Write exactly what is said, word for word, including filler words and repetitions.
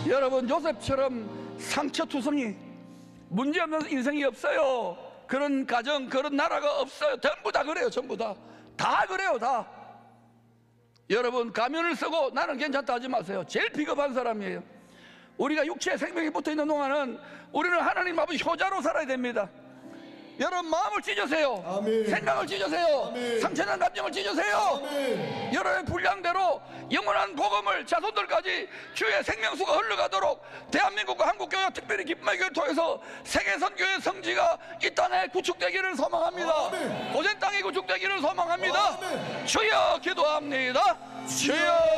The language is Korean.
여러분, 요셉처럼 상처투성이 문제없는 인생이 없어요. 그런 가정, 그런 나라가 없어요. 전부 다 그래요. 전부 다. 다 그래요. 다. 여러분, 가면을 쓰고 나는 괜찮다 하지 마세요. 제일 비겁한 사람이에요. 우리가 육체에 생명이 붙어있는 동안은 우리는 하나님 앞에 효자로 살아야 됩니다. 여러분, 마음을 찢으세요. 아멘. 생각을 찢으세요. 아멘. 상처난 감정을 찢으세요. 아멘. 여러분의 분량대로 영원한 복음을 자손들까지 주의 생명수가 흘러가도록 대한민국과 한국교회, 특별히 기쁨의 교회를 통해서 세계선교의 성지가 이 땅에 구축되기를 소망합니다. 아멘. 고센 땅이 구축되기를 소망합니다. 아멘. 주여 기도합니다. 주여.